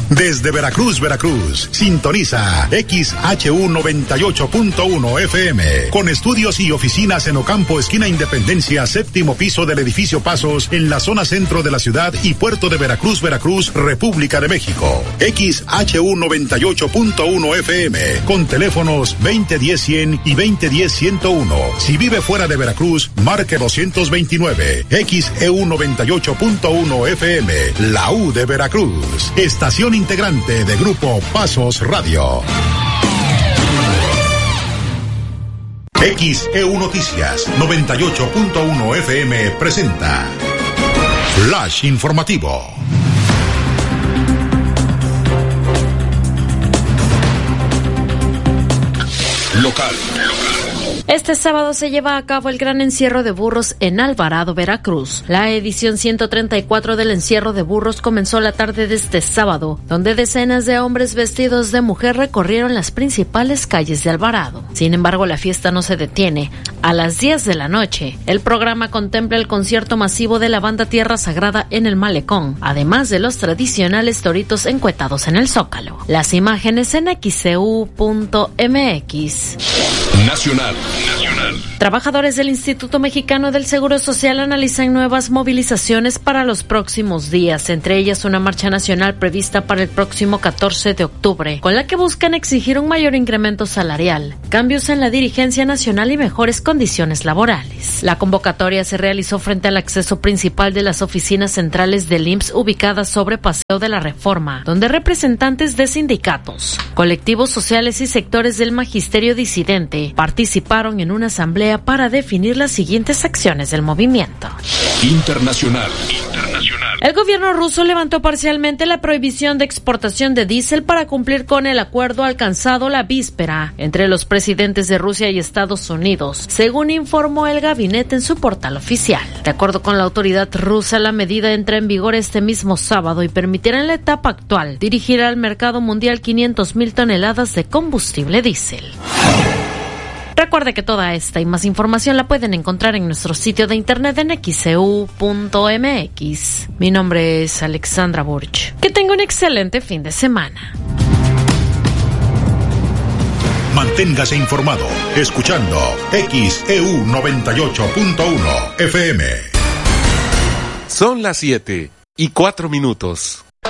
Desde Veracruz, Veracruz, sintoniza XHU 98.1 FM, con estudios y oficinas en Ocampo, esquina Independencia, séptimo piso del edificio Pasos, en la zona centro de la ciudad y puerto de Veracruz, Veracruz, República de México. XHU 98.1 FM, con teléfonos 2010-100 y 2010-101. Si vive fuera de Veracruz, marque 229. XEU 98.1 FM, la U de Veracruz. Estación integrante de Grupo Pasos Radio. XEU Noticias 98.1 FM presenta Flash Informativo. Local. Este sábado se lleva a cabo el gran encierro de burros en Alvarado, Veracruz. La edición 134 del encierro de burros comenzó la tarde de este sábado, donde decenas de hombres vestidos de mujer recorrieron las principales calles de Alvarado. Sin embargo, la fiesta no se detiene. A las 10 de la noche, el programa contempla el concierto masivo de la banda Tierra Sagrada en el Malecón, además de los tradicionales toritos encuetados en el Zócalo. Las imágenes en xeu.mx. Nacional. Trabajadores del Instituto Mexicano del Seguro Social analizan nuevas movilizaciones para los próximos días, entre ellas una marcha nacional prevista para el próximo 14 de octubre, con la que buscan exigir un mayor incremento salarial, cambios en la dirigencia nacional y mejores condiciones laborales. La convocatoria se realizó frente al acceso principal de las oficinas centrales del IMSS ubicadas sobre Paseo de la Reforma, donde representantes de sindicatos, colectivos sociales y sectores del magisterio disidente participaron en una asamblea para definir las siguientes acciones del movimiento. Internacional. El gobierno ruso levantó parcialmente la prohibición de exportación de diésel para cumplir con el acuerdo alcanzado la víspera entre los presidentes de Rusia y Estados Unidos, según informó el gabinete en su portal oficial. De acuerdo con la autoridad rusa, la medida entra en vigor este mismo sábado y permitirá en la etapa actual dirigir al mercado mundial 500,000 toneladas de combustible diésel. Recuerde que toda esta y más información la pueden encontrar en nuestro sitio de internet en xeu.mx. Mi nombre es Alexandra Burch. Que tenga un excelente fin de semana. Manténgase informado escuchando XEU 98.1 FM. Son las 7:04.